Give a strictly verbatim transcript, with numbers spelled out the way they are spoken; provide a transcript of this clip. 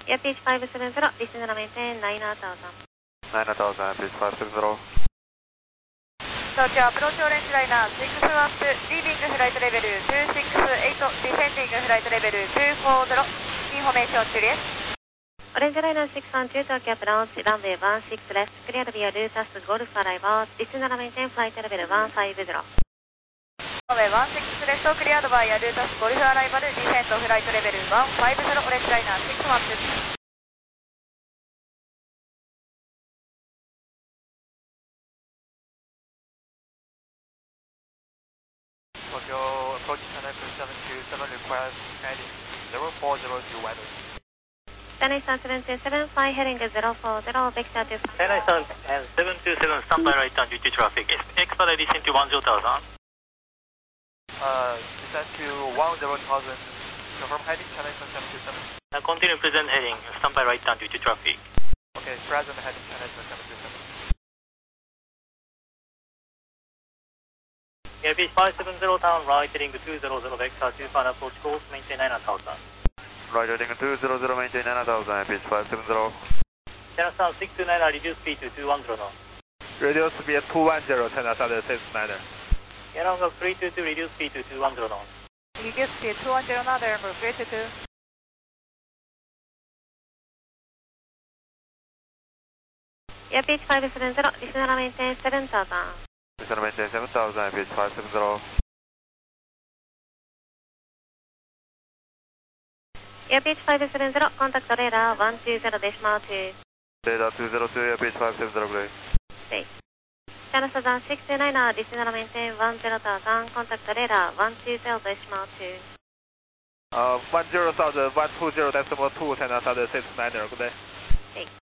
Airpage five seven zero, descend and maintain nine thousand. nine thousand, Airpage five seven zero. Tokyo approach orange liner six one, leaving flight level two six eight, descending flight level two four zero, information Juliet. Orange liner six one two, Tokyo approach runway one six left, cleared via Lotus Golf arrival, descend and maintain flight level one five zero. Runway one six left, cleared via Lotus Golf arrival, descend flight level one five zero, orange liner six one two. Tokyo approach channel seven two seven, request heading zero four zero to weather. Chennai seven two seven, fly heading zero four zero, vector to... Chennai seven two seven, standby right down due to traffic. Expedite descent to one zero thousand. Uh, descent to one zero thousand, confirm heading Chennai seven two seven. Now continue present heading, standby right down due to traffic. Okay, present heading Chennai seven two seven. Airbus five seven zero, down right heading two zero zero, vector to final approach course, maintain nine thousand. Right heading two zero zero, maintain nine thousand, Airbus five seven zero. Channel Sun six two nine, reduce speed to two one zero now. Reduce speed two one zero, Channel Sun six nine. Airlong three two two, reduce speed to two one zero now. Reduce speed two one zero now, Airlong three two two. Airpage five seven zero, descend and maintain seven thousand. Descend and maintain seven thousand, Airbus five seven zero. Airpage five seven zero, contact radar one two zero decimal two. Radar two zero two, Airpage five seven zero, great. Great. Channel Southern six two nine, descend and maintain one zero thousand, contact radar one two zero decimal two. Uh, one zero thousand, one two zero decimal two, Channel Southern six nine, good day. Great.